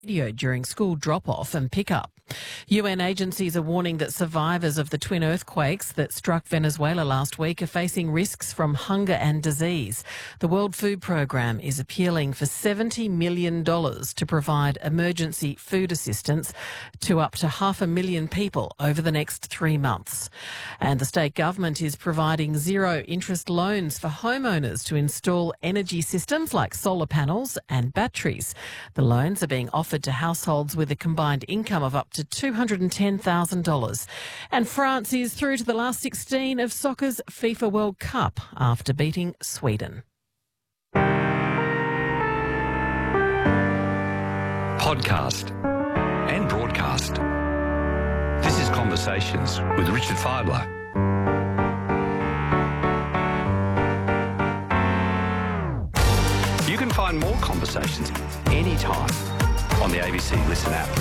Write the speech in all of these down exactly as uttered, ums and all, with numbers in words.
video during school drop-off and pick-up. U N agencies are warning that survivors of the twin earthquakes that struck Venezuela last week are facing risks from hunger and disease. The World Food Programme is appealing for seventy million dollars to provide emergency food assistance to up to half a million people over the next three months. And the state government is providing zero-interest loans for homeowners to install energy systems like solar panels and batteries. The loans are being offered to households with a combined income of up to two hundred ten thousand dollars. And France is through to the last sixteen of soccer's FIFA World Cup after beating Sweden. Podcast and broadcast. This is Conversations with Richard Fidler. You can find more conversations anytime on the A B C Listen app.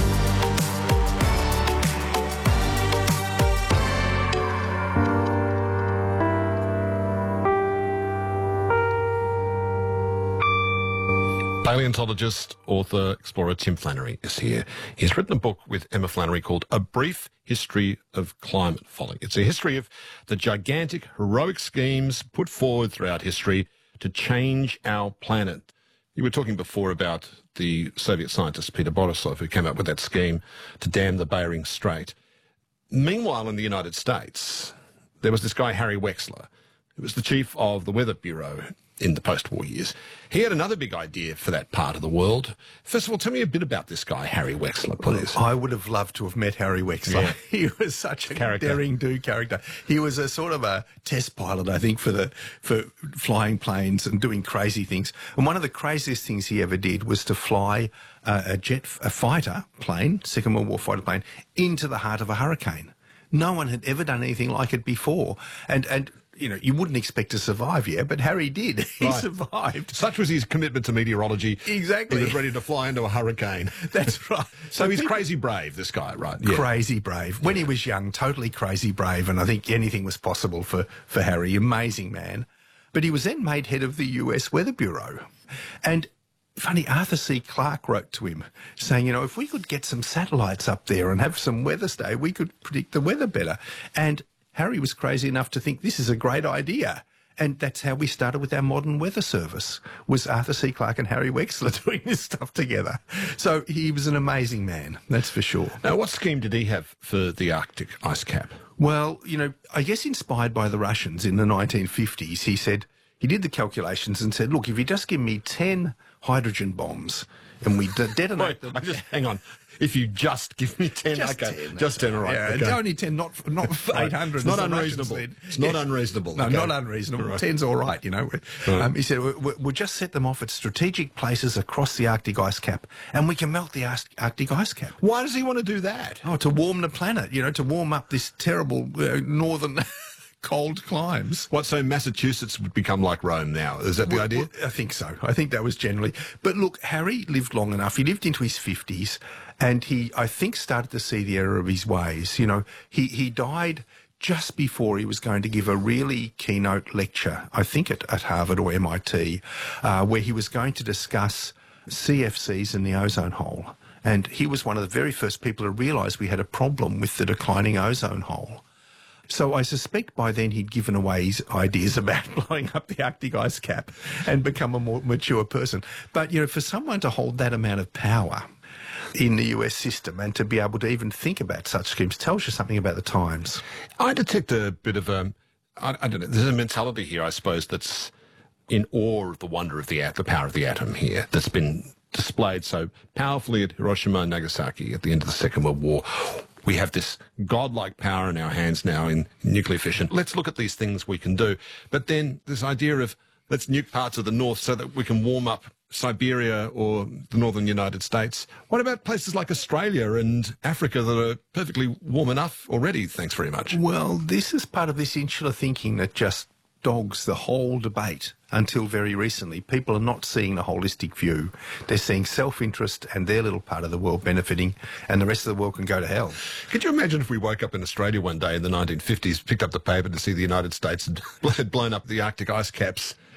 Paleontologist, author, explorer Tim Flannery is here. He's written a book with Emma Flannery called A Brief History of Climate Folly. It's a history of the gigantic, heroic schemes put forward throughout history to change our planet. You were talking before about the Soviet scientist Peter Borisov, who came up with that scheme to dam the Bering Strait. Meanwhile, in the United States, there was this guy, Harry Wexler, who was the chief of the Weather Bureau in the post-war years. He had another big idea for that part of the world. First of all, tell me a bit about this guy, Harry Wexler, please. I would have loved to have met Harry Wexler. Yeah. He was such a character. daring-do character. He was a sort of a test pilot, I think, for the for flying planes and doing crazy things. And one of the craziest things he ever did was to fly uh, a jet, a fighter plane, Second World War fighter plane, into the heart of a hurricane. No one had ever done anything like it before. And and you know, you wouldn't expect to survive, yeah, but Harry did. He right. survived. Such was his commitment to meteorology. Exactly. He was ready to fly into a hurricane. That's right. So, so he's people, crazy brave, this guy, right? Yeah. Crazy brave. When yeah. he was young, totally crazy brave, and I think anything was possible for, for Harry. Amazing man. But he was then made head of the U S Weather Bureau. And funny, Arthur C. Clarke wrote to him saying, you know, if we could get some satellites up there and have some weather stay, we could predict the weather better. And Harry was crazy enough to think this is a great idea. And that's how we started with our modern weather service, was Arthur C. Clarke and Harry Wexler doing this stuff together. So he was an amazing man, that's for sure. Now, what scheme did he have for the Arctic ice cap? Well, you know, I guess inspired by the Russians in the nineteen fifties, he said, he did the calculations and said, look, if you just give me ten hydrogen bombs and we de- detonate Wait, them... just hang on. If you just give me ten, just okay, ten, just ten, all right. Yeah, okay. it's only ten, not not eight hundred. It's not unreasonable. It's not yes. unreasonable. No, okay. not unreasonable. Right. Ten's all right, you know. Right. Um, he said we, we'll just set them off at strategic places across the Arctic ice cap, and we can melt the Arctic ice cap. Why does he want to do that? Oh, to warm the planet, you know, to warm up this terrible uh, northern. cold climes. What, so Massachusetts would become like Rome now? Is that the well, idea? Well, I think so. I think that was generally. But look, Harry lived long enough. He lived into his fifties, and he, I think, started to see the error of his ways. You know, he, he died just before he was going to give a really keynote lecture, I think at, at Harvard or M I T, uh, where he was going to discuss C F Cs in the ozone hole. And he was one of the very first people to realise we had a problem with the declining ozone hole. So I suspect by then he'd given away his ideas about blowing up the Arctic ice cap and become a more mature person. But, you know, for someone to hold that amount of power in the U S system and to be able to even think about such schemes tells you something about the times. I detect a bit of a, I, I don't know, there's a mentality here, I suppose, that's in awe of the wonder of the, the power of the atom here, that's been displayed so powerfully at Hiroshima and Nagasaki at the end of the Second World War. We have this godlike power in our hands now in nuclear fission. Let's look at these things we can do. But then this idea of let's nuke parts of the north so that we can warm up Siberia or the northern United States. What about places like Australia and Africa that are perfectly warm enough already? Thanks very much. Well, this is part of this insular thinking that just dogs the whole debate until very recently. People are not seeing the holistic view. They're seeing self-interest and their little part of the world benefiting, and the rest of the world can go to hell. Could you imagine if we woke up in Australia one day in the nineteen fifties, picked up the paper to see the United States had blown up the Arctic ice caps,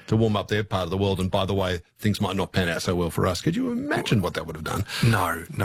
to warm up their part of the world. And by the way, things might not pan out so well for us. Could you imagine what that would have done? No, no.